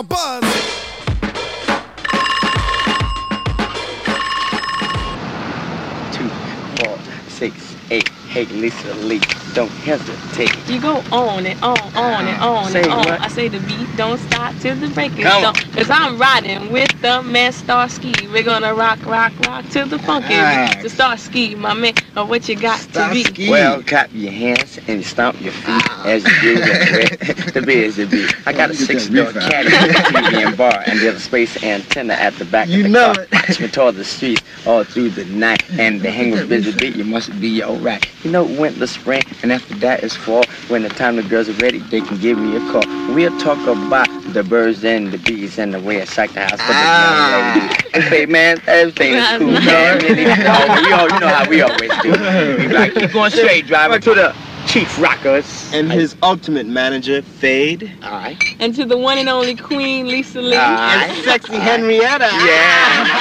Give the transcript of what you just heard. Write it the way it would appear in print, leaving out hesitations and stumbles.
Buzz. 2, 4, 6, 8. Hey, Lisa Lee, don't hesitate. You go on and on and on Say and on. what? I say the beat don't stop till the break is Come on. done. Cause I'm riding with the man Starsky. We're gonna rock, rock, rock till the funky beat. The Starsky, my man, or what you got to be. Well, clap your hands and stomp your feet as you do that. The beat is the beat. I got a 6-door caddy, TV and bar, and there's a space antenna at the back of the car. Watch me toward the streets all through the night, and the hang with busy beat, you must be alright. You know, winter, spring, and after that is fall. When the time the girls are ready, they can give me a call. We'll talk about the birds and the bees and the way I shake the house for the young lady. Hey, man, everything is cool, man. You know how we always do. We be like, keep going straight, driver, to the Chief Rockers. And his ultimate manager, Fade. Alright. And to the one and only Queen Lisa Lee. Alright. And sexy Henrietta. Yeah.